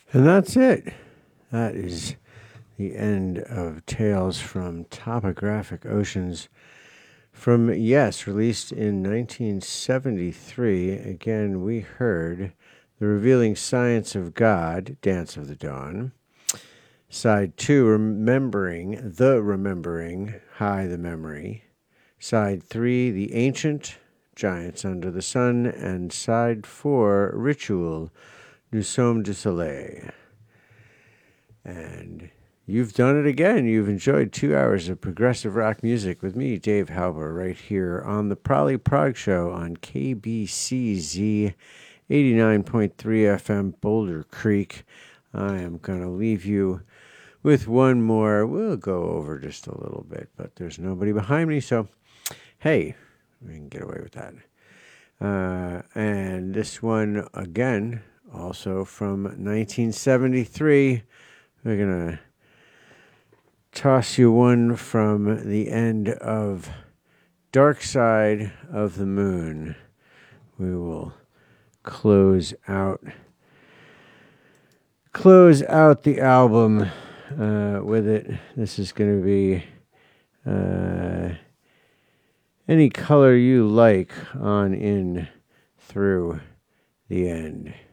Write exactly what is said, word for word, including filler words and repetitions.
And that's it. That is the end of Tales from Topographic Oceans from Yes, released in nineteen seventy-three. Again, we heard The Revealing Science of God, Dance of the Dawn. Side two, Remembering, The Remembering, High the Memory. Side three, The Ancient, Giants Under the Sun. And side four, Ritual, Nous sommes du soleil. And you've done it again. You've enjoyed two hours of progressive rock music with me, Dave Halber, right here on the Prolly Prog Show on K B C Z eighty-nine point three F M Boulder Creek. I am going to leave you with one more. We'll go over just a little bit, but there's nobody behind me, so hey, we can get away with that. Uh, and this one, again, also from nineteen seventy-three. We're going to toss you one from the end of Dark Side of the Moon. We will close out close out the album uh, with it. This is going to be uh, Any Color You Like on in through the end.